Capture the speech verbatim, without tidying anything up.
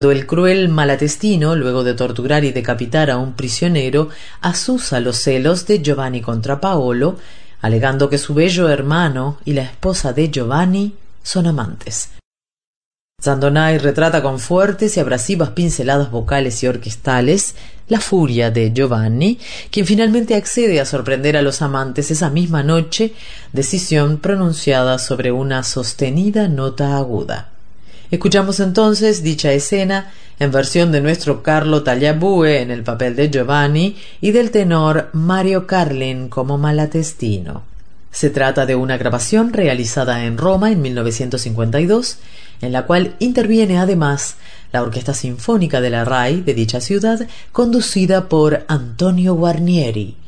El cruel Malatestino, luego de torturar y decapitar a un prisionero, azuza los celos de Giovanni contra Paolo, alegando que su bello hermano y la esposa de Giovanni son amantes. Zandonai retrata con fuertes y abrasivas pinceladas vocales y orquestales la furia de Giovanni, quien finalmente accede a sorprender a los amantes esa misma noche, decisión pronunciada sobre una sostenida nota aguda. Escuchamos entonces dicha escena en versión de nuestro Carlo Tagliabue en el papel de Giovanni y del tenor Mario Carlin como Malatestino. Se trata de una grabación realizada en Roma en mil novecientos cincuenta y dos, en la cual interviene además la Orquesta Sinfónica de la RAI de dicha ciudad, conducida por Antonio Guarnieri.